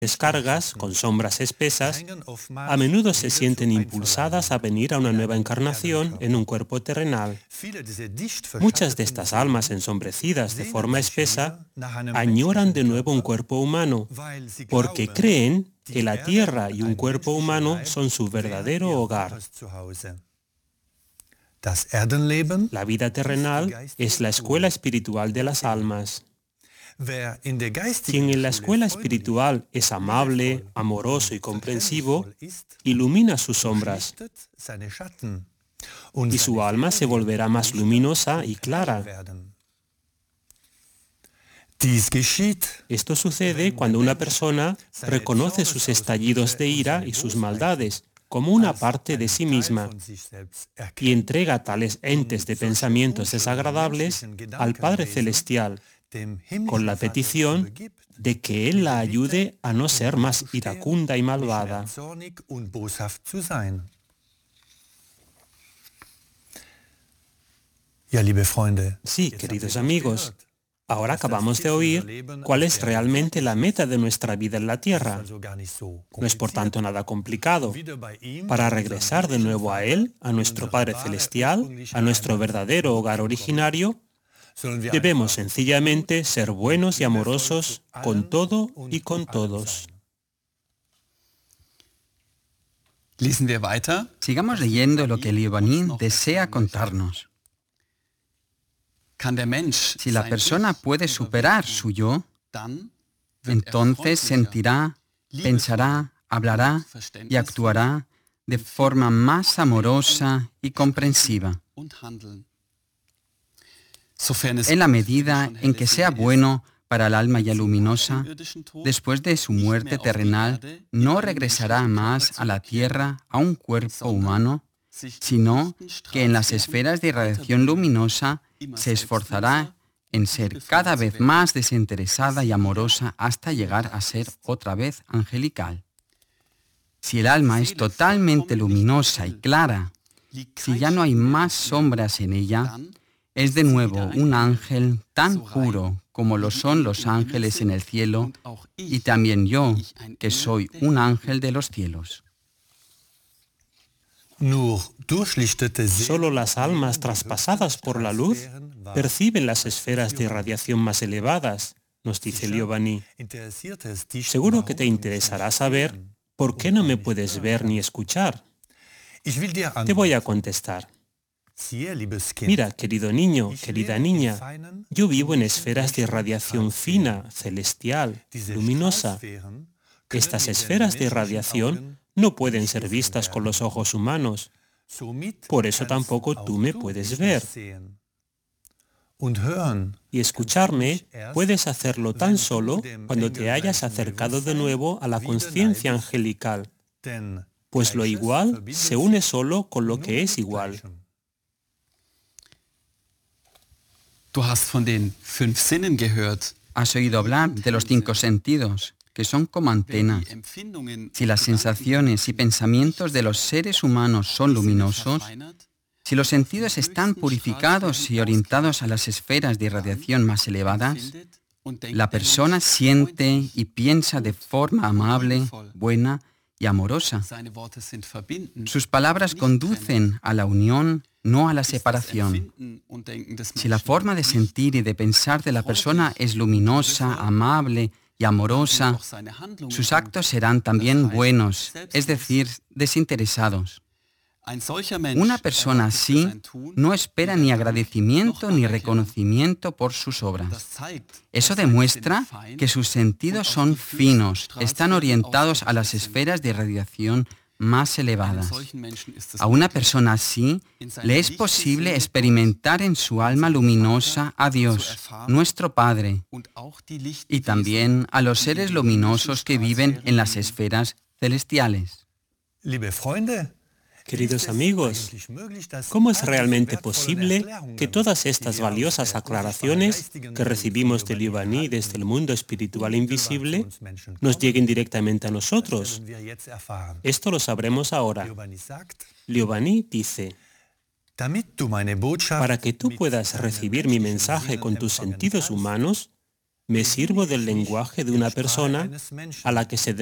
descargas con sombras espesas, a menudo se sienten impulsadas a venir a una nueva encarnación en un cuerpo terrenal. Muchas de estas almas ensombrecidas de forma espesa añoran de nuevo un cuerpo humano, porque creen que la tierra y un cuerpo humano son su verdadero hogar. La vida terrenal es la escuela espiritual de las almas. Quien en la escuela espiritual es amable, amoroso y comprensivo, ilumina sus sombras, y su alma se volverá más luminosa y clara. Esto sucede cuando una persona reconoce sus estallidos de ira y sus maldades como una parte de sí misma y entrega tales entes de pensamientos desagradables al Padre Celestial, con la petición de que Él la ayude a no ser más iracunda y malvada. Sí, queridos amigos, ahora acabamos de oír cuál es realmente la meta de nuestra vida en la tierra. No es por tanto nada complicado. Para regresar de nuevo a Él, a nuestro Padre Celestial, a nuestro verdadero hogar originario, debemos sencillamente ser buenos y amorosos con todo y con todos. Sigamos leyendo lo que Liobani desea contarnos. Si la persona puede superar su yo, entonces sentirá, pensará, hablará y actuará de forma más amorosa y comprensiva. En la medida en que sea bueno para el alma ya luminosa, después de su muerte terrenal, no regresará más a la tierra a un cuerpo humano, sino que en las esferas de irradiación luminosa se esforzará en ser cada vez más desinteresada y amorosa hasta llegar a ser otra vez angelical. Si el alma es totalmente luminosa y clara, si ya no hay más sombras en ella, es de nuevo un ángel tan puro como lo son los ángeles en el cielo y también yo, que soy un ángel de los cielos. Solo las almas traspasadas por la luz perciben las esferas de irradiación más elevadas, nos dice Liobani. Seguro que te interesará saber por qué no me puedes ver ni escuchar. Te voy a contestar. Mira, querido niño, querida niña, yo vivo en esferas de irradiación fina, celestial, luminosa. Estas esferas de irradiación no pueden ser vistas con los ojos humanos. Por eso tampoco tú me puedes ver. Y escucharme puedes hacerlo tan solo cuando te hayas acercado de nuevo a la conciencia angelical, pues lo igual se une solo con lo que es igual. Has oído hablar de los 5 sentidos, que son como antenas. Si las sensaciones y pensamientos de los seres humanos son luminosos, si los sentidos están purificados y orientados a las esferas de irradiación más elevadas, la persona siente y piensa de forma amable, buena y amorosa. Sus palabras conducen a la unión, no a la separación. Si la forma de sentir y de pensar de la persona es luminosa, amable y amorosa, sus actos serán también buenos, es decir, desinteresados. Una persona así no espera ni agradecimiento ni reconocimiento por sus obras. Eso demuestra que sus sentidos son finos, están orientados a las esferas de radiación más elevadas. A una persona así le es posible experimentar en su alma luminosa a Dios, nuestro Padre, y también a los seres luminosos que viven en las esferas celestiales. Queridos amigos, ¿cómo es realmente posible que todas estas valiosas aclaraciones que recibimos de Liobani desde el mundo espiritual invisible nos lleguen directamente a nosotros? Esto lo sabremos ahora. Liobani dice: para que tú puedas recibir mi mensaje con tus sentidos humanos, Me sirvo del lenguaje de una persona a la que se